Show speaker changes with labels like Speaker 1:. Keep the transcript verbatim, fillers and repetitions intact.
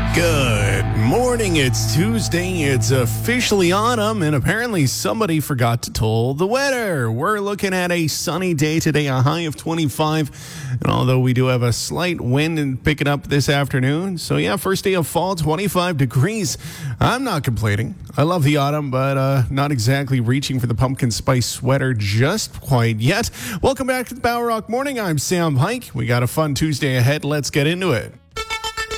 Speaker 1: Good morning. It's Tuesday. It's officially autumn, and apparently somebody forgot to toll the weather. We're looking at a sunny day today, a high of twenty-five. And although we do have a slight wind and picking up this afternoon, so yeah, first day of fall, twenty-five degrees. I'm not complaining. I love the autumn, but uh, not exactly reaching for the pumpkin spice sweater just quite yet. Welcome back to the Power Rock Morning. I'm Sam Pike. We got a fun Tuesday ahead. Let's get into it.